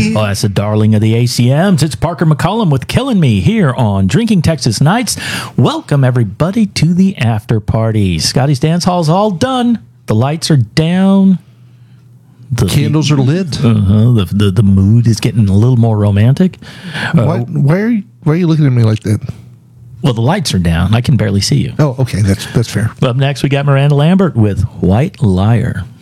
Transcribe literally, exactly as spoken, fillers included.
Scotty. Oh, that's the darling of the A C Ms. It's Parker McCollum with Killing Me here on Drinking Texas Nights. Welcome, everybody, to the after party. Scotty's Dance Hall's all done. The lights are down. The Candles are lit. Uh-huh, the, the the mood is getting a little more romantic. Uh, why, why, are you, why are you looking at me like that? well, the lights are down. I can barely see you. Oh, okay. That's that's fair. Up next, we got Miranda Lambert with White Liar.